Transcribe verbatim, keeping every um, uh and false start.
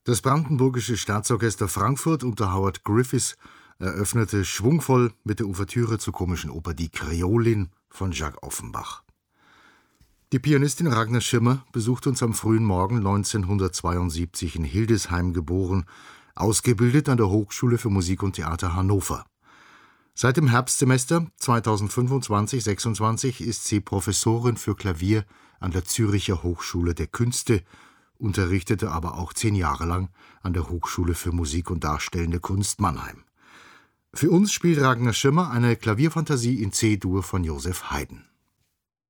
Das Brandenburgische Staatsorchester Frankfurt unter Howard Griffiths eröffnete schwungvoll mit der Ouvertüre zur komischen Oper Die Kreolin von Jacques Offenbach. Die Pianistin Ragnar Schirmer besucht uns am frühen Morgen neunzehnhundertzweiundsiebzig in Hildesheim geboren, ausgebildet an der Hochschule für Musik und Theater Hannover. Seit dem Herbstsemester zweitausendfünfundzwanzig sechsundzwanzig ist sie Professorin für Klavier an der Zürcher Hochschule der Künste, unterrichtete aber auch zehn Jahre lang an der Hochschule für Musik und Darstellende Kunst Mannheim. Für uns spielt Ragnar Schirmer eine Klavierfantasie in C-Dur von Joseph Haydn.